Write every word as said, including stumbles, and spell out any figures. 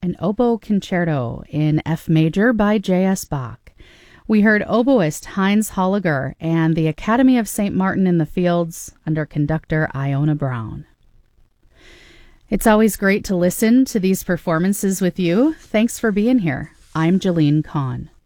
an oboe concerto in F major by J S. Bach. We heard oboist Heinz Holliger and the Academy of Saint Martin in the Fields under conductor Iona Brown. It's always great to listen to these performances with you. Thanks for being here. I'm Jolene Kahn.